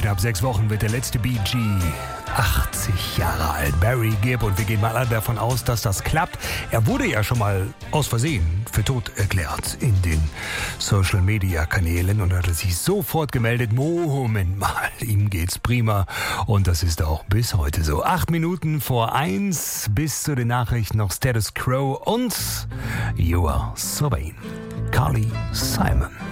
knapp 6 Wochen wird der letzte Bee Gee 80 Jahre alt, Barry Gibb, und wir gehen mal alle davon aus, dass das klappt. Er wurde ja schon mal aus Versehen für tot erklärt in den Social-Media-Kanälen und hat sich sofort gemeldet, Moment mal, ihm geht's prima, und das ist auch bis heute so. 8 Minuten vor 1 bis zu den Nachrichten noch Status Quo und You Are So Vain, Carly Simon.